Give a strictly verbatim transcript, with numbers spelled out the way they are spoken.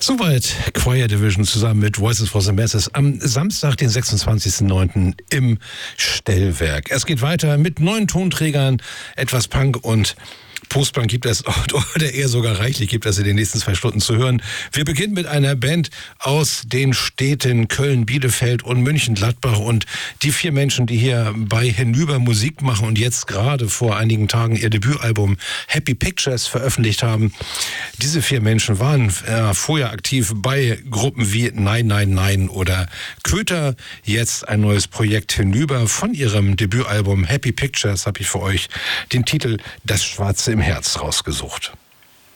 Soweit Choir Division zusammen mit Voices for the Masses am Samstag, den sechsundzwanzigsten neunten im Stellwerk. Es geht weiter mit neuen Tonträgern, etwas Punk und Postpunk gibt es, oder eher sogar reichlich gibt es in den nächsten zwei Stunden zu hören. Wir beginnen mit einer Band aus den Städten Köln, Bielefeld und München-Gladbach. Und die vier Menschen, die hier bei Hinüber Musik machen und jetzt gerade vor einigen Tagen ihr Debütalbum Happy Pictures veröffentlicht haben, diese vier Menschen waren äh, vorher aktiv bei Gruppen wie Nein, Nein, Nein oder Köter. Jetzt ein neues Projekt Hinüber. Von ihrem Debütalbum Happy Pictures habe ich für euch den Titel Das Schwarze im Herz rausgesucht.